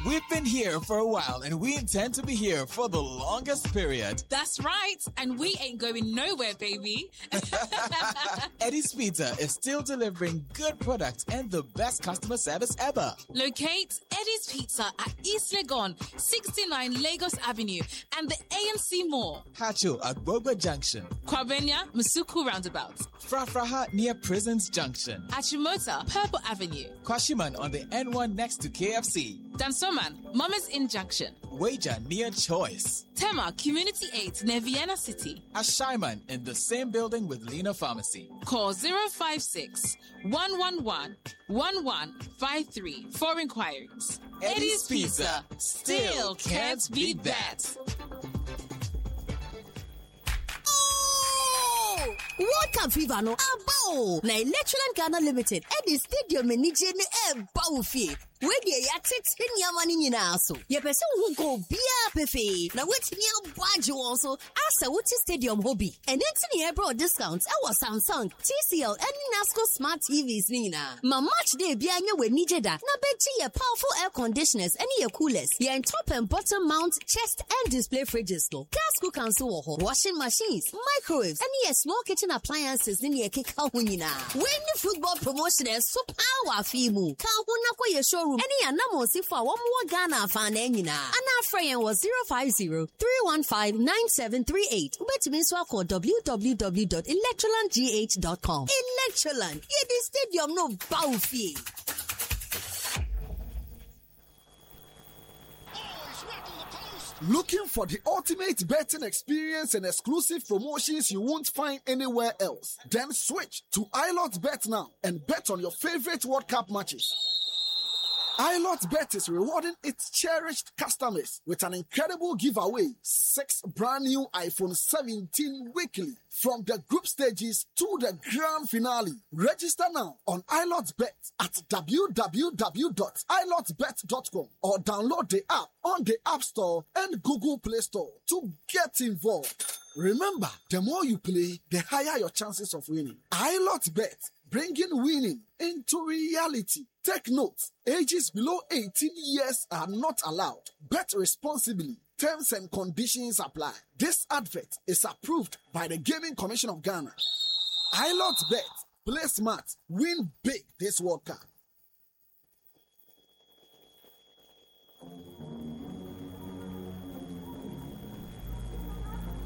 We've been here for a while and we intend to be here for the longest period. That's right, and we ain't going nowhere, baby. Eddie's Pizza is still delivering good products and the best customer service ever. Locate Eddie's Pizza at East Legon, 69 Lagos Avenue, and the AMC Mall. Hacho at Boba Junction. Kwabenya, Masuku Roundabout. Frafraha near Prisons Junction. Achimota, Purple Avenue. Kwashiman on the N1 next to KFC. Dansoman, Mama's Inn Junction. Wager near Choice. Tema, Community 8 near Vienna City. Ashaiman in the same building with Lena Pharmacy. Call 056 111 1153 for inquiries. Eddie's Pizza still can't beat that. World Cup fever no abo na Electroland Ghana Limited Eddie Stadium ni je ni eba fie we dey ya tete nyama ni nyina so ye pese wo go bia pefe na wetimi abwaje won so asa wuti stadium hobby and enti ne bro discounts e was Samsung TCL and Nasco smart TVs ni nyina ma match day bia nya we nije da na beji ye powerful air conditioners and ye coolers ye top and bottom mount chest and display fridges no gas cooker so wo washing machines microwaves and ye small kitchen appliances ni ye keka ho nyina when football promotion is so power fimu ka ho na kwa ye showroom any anamo si for one more Ghana fan nyina ana friend was 050-315-9738 ubetimi so call www.electrolandgh.com. Electroland ye the stadium no bow fee. Looking for the ultimate betting experience and exclusive promotions you won't find anywhere else? Then switch to iLotBet now and bet on your favorite World Cup matches. iLotBet is rewarding its cherished customers with an incredible giveaway: 6 brand new iPhone 17 weekly from the group stages to the grand finale. Register now on iLotBet at www.ilotbet.com or download the app on the App Store and Google Play Store to get involved. Remember, the more you play, the higher your chances of winning. iLotBet, bringing winning into reality. Take note, ages below 18 years are not allowed. Bet responsibly. Terms and conditions apply. This advert is approved by the Gaming Commission of Ghana. iLotBet. Play smart. Win big this World Cup.